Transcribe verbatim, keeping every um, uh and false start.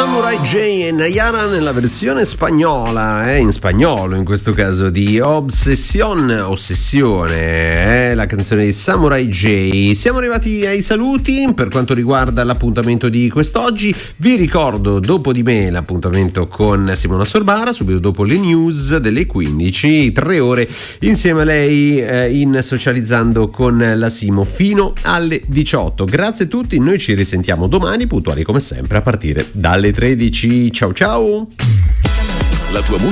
Samurai J e Nayara nella versione spagnola, eh, in spagnolo in questo caso, di Obsession, Ossessione, eh, la canzone di Samurai J. Siamo arrivati ai saluti per quanto riguarda l'appuntamento di quest'oggi. Vi ricordo dopo di me l'appuntamento con Simona Sorbara, subito dopo le news delle quindici, tre ore insieme a lei eh, in Socializzando con la Simo fino alle diciotto. Grazie a tutti, noi ci risentiamo domani puntuali come sempre a partire dalle tredici. Ciao ciao. La tua